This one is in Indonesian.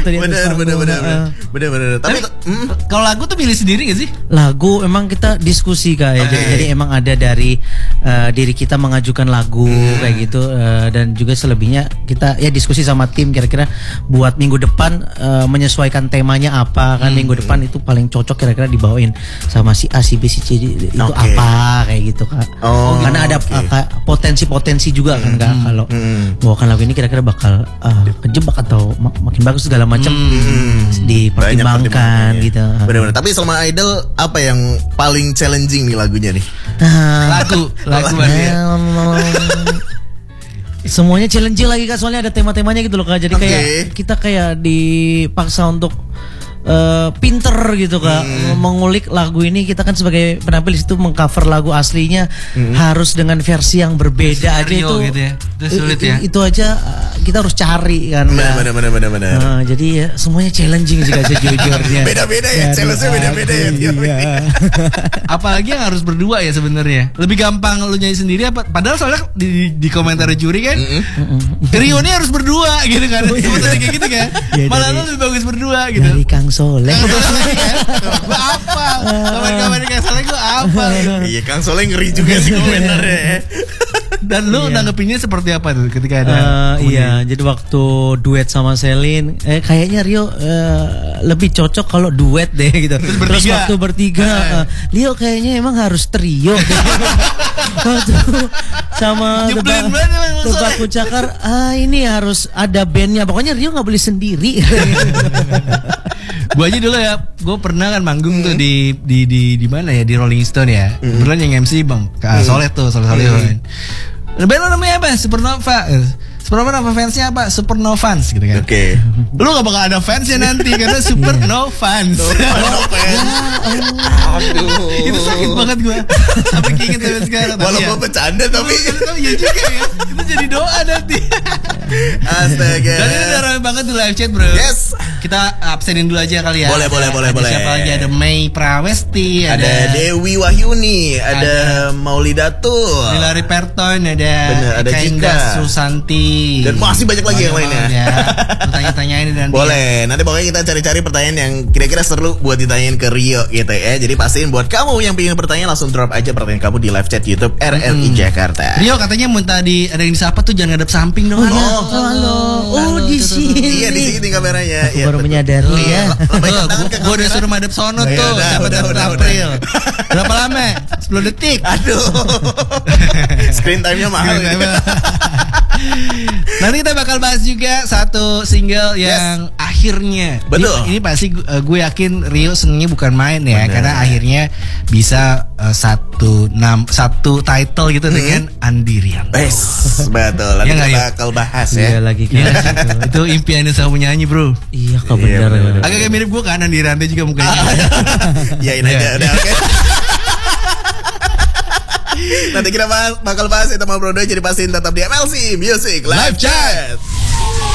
gitu di atas panggung. Bener. Tapi kalau lagu tuh pilih sendiri gak sih? Lagu emang kita diskusi kayak jadi emang ada dari diri kita mengajukan lagu kayak gitu dan juga selebihnya kita ya diskusi sama tim kira-kira buat minggu depan menyesuaikan temanya apa kan minggu depan itu paling cocok kira-kira dibawain sama si A, si B, si C itu apa kayak gitu Kak. Karena ada potensi-potensi juga kan Kak kalau bawakan lagu ini kira-kira bakal kejebak atau makin bagus segala macam dipertimbangkan gitu. Benar-benar. Tapi selama Idol apa yang paling challenging nih lagunya nih? Lagu semuanya challenging lagi Kak, soalnya ada tema-temanya gitu loh Kak. Jadi kayak kita kayak dipaksa untuk pinter gitu Kak mengulik lagu ini. Kita kan sebagai penampil di situ mengcover lagu aslinya harus dengan versi yang berbeda aja itu gitu ya. Itu sulit ya. Itu aja kita harus cari kan. Benar. Jadi ya semuanya challenging sih Kak sejujurnya. Beda-beda ya, challenge-nya beda-beda ya. Apalagi yang harus berdua ya sebenarnya. Lebih gampang lu nyanyi sendiri apa? Padahal soalnya di komentar juri kan Rio ini harus berdua gitu kan. Sebenarnya kayak gitu kan. Malah lu lebih bagus berdua gitu. Dari Kang Soleh. Gue apa? Kabar Kang Soleh gue apa? Iya Kang Soleh ngeri juga sih komentarnya. Dan lu nanggepinnya seperti apa tuh ketika ada? Iya, jadi waktu duet sama Selin, kayaknya Rio lebih cocok kalau duet deh gitu. Terus waktu bertiga, Rio kayaknya emang harus trio. Waktu sama Tebak Kucakar, ini harus ada bandnya. Pokoknya Rio nggak boleh sendiri. Gue aja dulu ya, gue pernah kan manggung tuh di mana ya, di Rolling Stone ya. Kebetulan yang MC Bang Soleh tuh, Soleh. Band lo namanya apa? Supernova. Supernova apa fansnya apa? Supernovans gitu kan. Lu gak bakal ada fansnya nanti karena Supernovans. Aduh. Itu sakit banget gue. Sampai keinget sampai sekarang. Walaupun bercanda tapi ya juga ya. Itu jadi doa nanti. Astaga. Dan ini udah ramai banget di live chat bro. Yes. Kita absenin dulu aja kali ya. Boleh. Siapa lagi? Ada Mei Prawesti, ada Dewi Wahyuni, ada Maulidatul, Hilary Perton, ada Cinta Susanti, dan masih banyak lagi yang lainnya. Ya. Tanya-tanyain dan boleh. Nanti pokoknya kita cari-cari pertanyaan yang kira-kira seru buat ditanyain ke Rio gitu ya. Jadi pastiin buat kamu yang pengen bertanya langsung drop aja pertanyaan kamu di live chat YouTube RRI Jakarta. Rio katanya mau tadi ada yang disapa tuh jangan ngadep samping dong. Halo. Di sini. Iya di sini kameranya. Aku baru menyadari ya. Gue udah suruh madep sono tuh. Udah. Berapa lama? 10 detik. Aduh. Screen time-nya mahal. Nanti kita bakal bahas juga satu single yang akhirnya. Betul. Ini pasti gue yakin Rio senengnya bukan main ya. Karena akhirnya bisa satu title gitu dengan Andi Rianto. Betul. Nanti kita bakal bahas ya. Iya lagi itu impiannya sama penyanyi bro. Iya kok benar. Agak mirip gue kan Andi Rianto juga mukanya. Yain aja udah oke. Nanti kita bakal bahas itu sama Bro Doi. Jadi pastiin tetap di MLC Music Live Chat.